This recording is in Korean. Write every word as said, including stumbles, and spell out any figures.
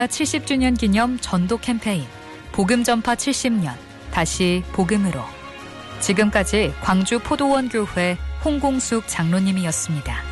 칠십 주년 기념 전도 캠페인 복음 전파 칠십 년 다시 복음으로. 지금까지 광주 포도원 교회 홍공숙 장로님이었습니다.